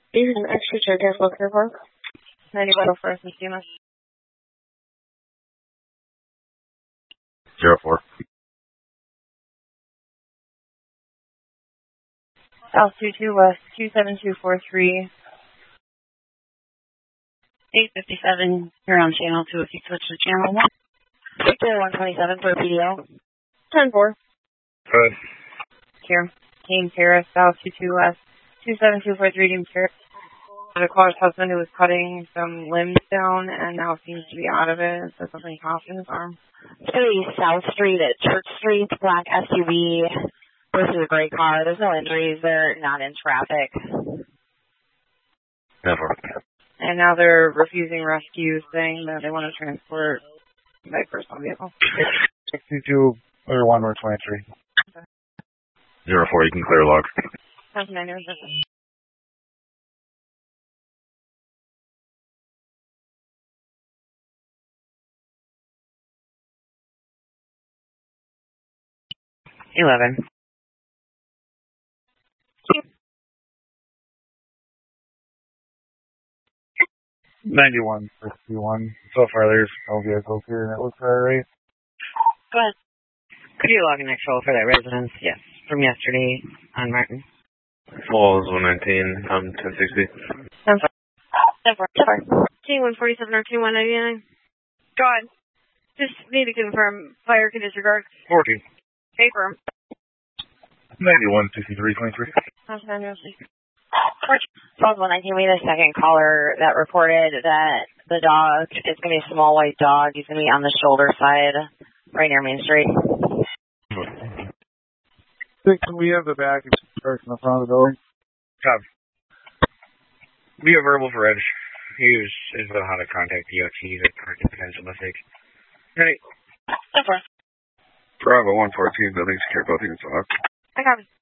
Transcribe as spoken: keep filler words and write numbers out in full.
You can extra check your book report. ninety-one oh four, Miss Zero four. South two two West, two seven two four three. eight fifty-seven, you're on channel two if you switch to channel one. Victor one twenty-seven for P D O. ten four. Good. Here. Team Terrace, South two two West, two seven two four three, Team Terrace. The Clark's husband who was cutting some limbs down and now seems to be out of it. So something popped in his arm. three South Street at Church Street, black S U V versus a gray car. There's no injuries. They're not in traffic. Never. And now they're refusing rescue, saying that they want to transport by personal vehicle. sixty-two, or one more twenty-three. Zero four, you can clear log. Eleven. ninety-one, fifty-one. So far there's no vehicles here and it looks alright. Go ahead. Could you log an actual for that residence? Yes. From yesterday on Martin. Falls one nineteen, um, ten sixty. ten four. ten four. ten four. T one forty-seven or T one ninety-nine. Go ahead. Just need to confirm fire can disregard. forty. Paper. ninety-one, sixty-three, twenty-three. twelve one nineteen, we had a second caller that reported that the dog is going to be a small white dog. He's going to be on the shoulder side, right near Main Street. Can we have the back and park in the front of the building? Cub. We have verbal for Reg. He was is about how to contact D O T to correct a potential mistake. Hey. ten four. Bravo one fourteen, building secure both units locked. I got it.